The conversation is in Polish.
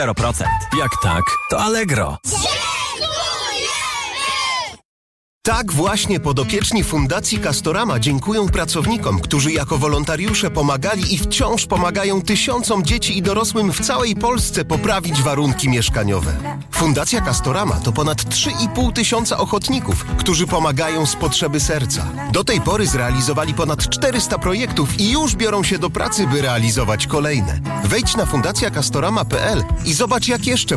0%. Jak tak, to Allegro. Tak właśnie podopieczni Fundacji Castorama dziękują pracownikom, którzy jako wolontariusze pomagali i wciąż pomagają tysiącom dzieci i dorosłym w całej Polsce poprawić warunki mieszkaniowe. Fundacja Castorama to ponad 3,5 tysiąca ochotników, którzy pomagają z potrzeby serca. Do tej pory zrealizowali ponad 400 projektów i już biorą się do pracy, by realizować kolejne. Wejdź na fundacjacastorama.pl i zobacz, jak jeszcze